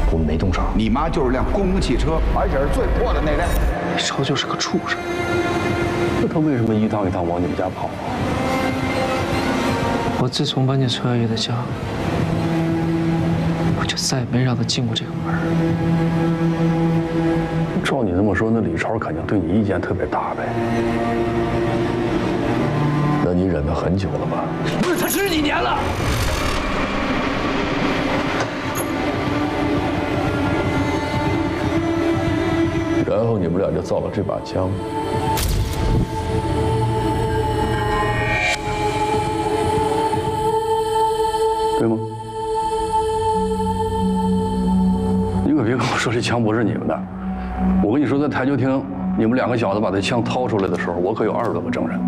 我们没动手。 你妈就是辆公共汽车，而且是最破的那辆。 李超就是个畜生。 那他为什么一趟一趟往你们家跑啊？ 我自从搬进崔小爷的家，我就再也没让他进过这个门。 照你这么说，那李超肯定对你意见特别大呗？那你忍得很久了吧？ 不是他10几年了。 然后你们俩就造了这把枪。对吗？你可别跟我说这枪不是你们的。我跟你说，在台球厅，你们2个小子把这枪掏出来的时候，我可有20多个证人。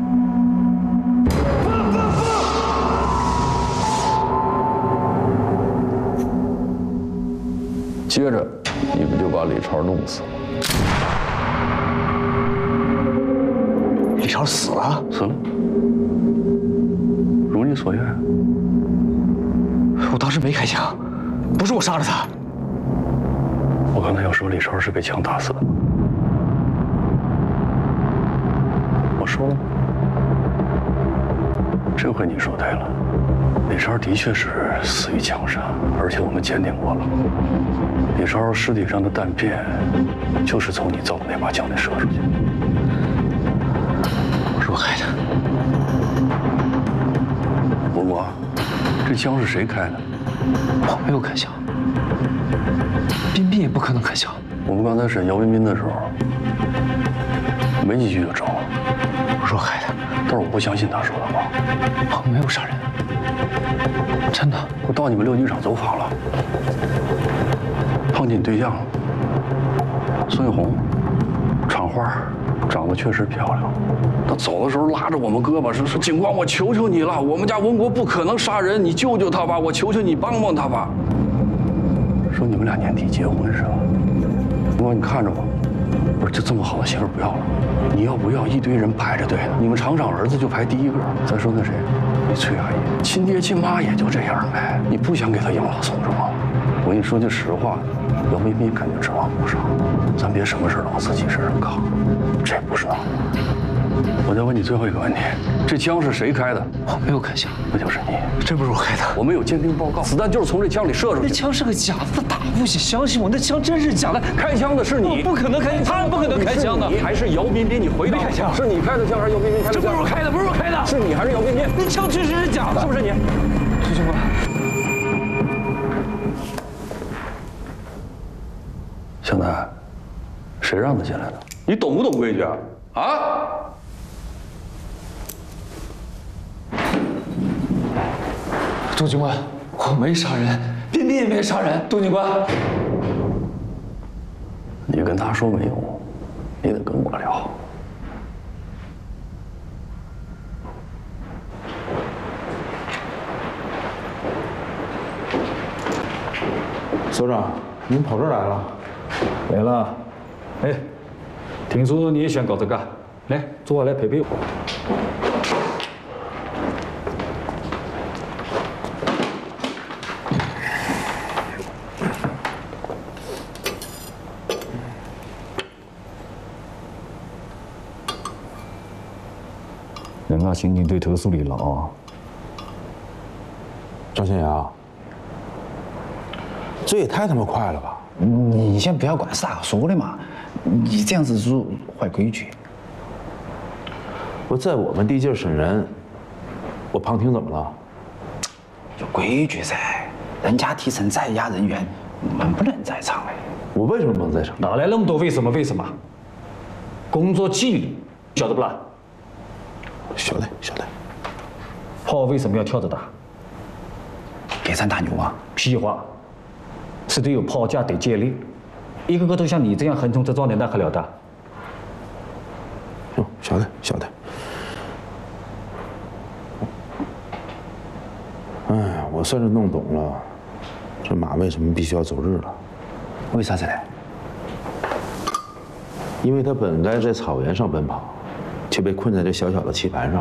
接着，你们就把李超弄死了。 李超死了？ 死了，如你所愿。 我当时没开枪，不是我杀了他。 我刚才要说李超是被枪打死的，我说了吗？这回你说对了，李超的确是死于枪杀，而且我们鉴定过了，李超尸体上的弹片就是从你造的那把枪里射出去。 是我开的。 伯伯，这枪是谁开的？ 我没有开枪，彬彬也不可能开枪。 我们刚才审姚彬彬的时候，没几句就着了。 是我开的， 但是我不相信他说的话。 我没有杀人，真的。 我到你们6局场走访了，碰见你对象了，孙玉红，厂花，长得确实漂亮。他走的时候拉着我们胳膊说：“警官，我求求你了，我们家文国不可能杀人，你救救他吧，我求求你帮帮他吧。”说你们俩年底结婚是吧？警官，你看着我，我说就这么好的媳妇不要了，你要不要？一堆人排着队的，你们厂长儿子就排第1个。再说那谁，你崔阿姨，亲爹亲妈也就这样呗，你不想给他养老送终吗？我跟你说句实话，姚彬彬肯定指望不上，咱别什么事往自己身上扛，这不是闹。我再问你最后一个问题，这枪是谁开的？ 我没有开枪， 那就是你。 这不是我开的。 我们有鉴定报告，子弹就是从这枪里射出去的。 那枪是个假的，他打不起，相信我，那枪真是假的。 开枪的是你， 我不可能开枪，他不可能开枪的。 你还是姚彬彬？你回答。没开枪，是你开的枪还是姚彬彬开的枪？ 这不是我开的，不是我开的。 是你还是姚彬彬？ 那枪确实是假的， 是不是你？ 朱警官， 湘南，谁让他进来的？你懂不懂规矩啊？啊？ 杜警官，我没杀人，彬彬也没杀人。杜警官， 你跟他说没用，你得跟我聊。 所长，您跑这儿来了？ 来了。哎，听说你也想搞这个，来，坐下来陪陪我。人家刑警队投诉你了啊， 赵先阳，这也太他妈快了吧！ 你先不要管是咋说的嘛，你这样子是坏规矩。 我在我们地界审人，我旁听怎么了？ 有规矩噻，人家提审在押人员，我们不能在场哎。 我为什么不能在场？ 哪来那么多为什么？为什么？工作纪律晓得不啦？ 晓得晓得。 炮为什么要跳着打？ 给咱打牛啊？ 屁话，是得有炮架得接力，一个个都像你这样横冲直撞的，那还了得？ 哟，晓得晓得。哎，我算是弄懂了，这马为什么必须要走日了？ 为啥子嘞？ 因为他本该在草原上奔跑，却被困在这小小的棋盘上。